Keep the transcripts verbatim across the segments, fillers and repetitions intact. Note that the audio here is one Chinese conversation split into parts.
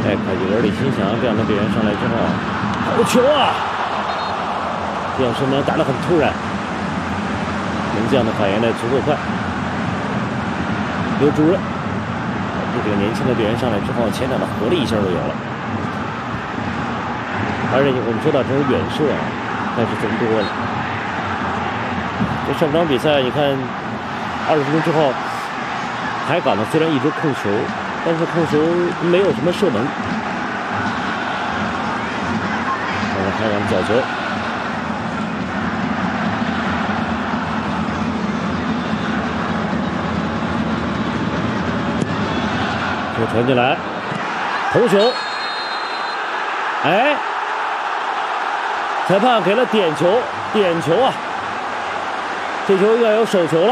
哎，凯吉尔、李新祥这样的队员上来之后，好球啊！这样射门打得很突然，门将的反应呢足够快。刘主任，这个年轻的队员上来之后，前场的活力一下就有了。而且我们说到这种远射啊，那是增多了。这上场比赛，你看二十分钟之后，海港呢虽然一直控球，但是控球没有什么射门。看看海港角球。这个传进来，头球，哎，裁判给了点球，点球啊！这球应该有手球了。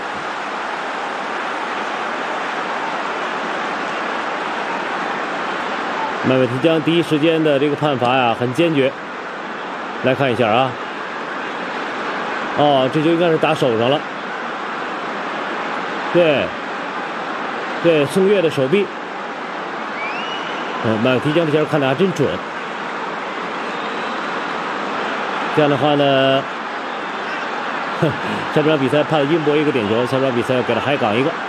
麦伟提江第一时间的这个判罚呀，很坚决。来看一下啊，哦，这就应该是打手上了。对。对，宋岳的手臂，嗯，麦提江这球看的还真准。这样的话呢，下半场比赛判英博一个点球，下半场比赛给了海港一个。